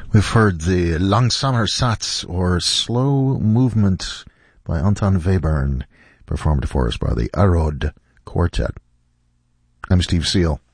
We've heard the Langsamer Satz, or Slow Movement, by Anton Webern, performed for us by the Arod Quartet. I'm Steve Seal.